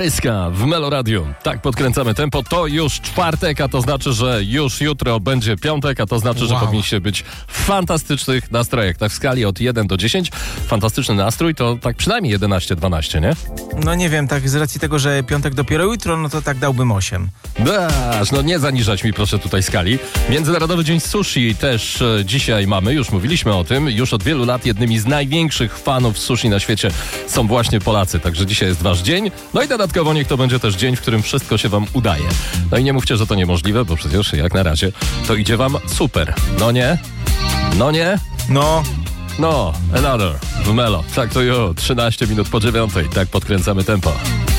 Pryska w Meloradiu. Tak podkręcamy tempo. To już czwartek, a to znaczy, że już jutro będzie piątek, a to znaczy, że powinniście być w fantastycznych nastrojach. Tak w skali od 1 do 10. Fantastyczny nastrój to tak przynajmniej 11-12, nie? No nie wiem, tak z racji tego, że piątek dopiero jutro, no to tak dałbym 8. No nie zaniżać mi proszę tutaj skali. Międzynarodowy Dzień Sushi też dzisiaj mamy, już mówiliśmy o tym. Już od wielu lat jednymi z największych fanów sushi na świecie są właśnie Polacy, także dzisiaj jest wasz dzień. No i dodatkowo niech to będzie też dzień, w którym wszystko się wam udaje. No i nie mówcie, że to niemożliwe, bo przecież jak na razie to idzie wam super. No nie? No nie? No, Another w Melo. Tak to już, 13 minut po 9. Tak podkręcamy tempo.